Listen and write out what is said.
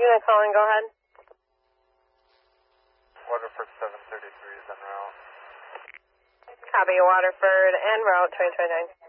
Unit calling, go ahead. Waterford 733 is en route. Copy, Waterford, en route 2029.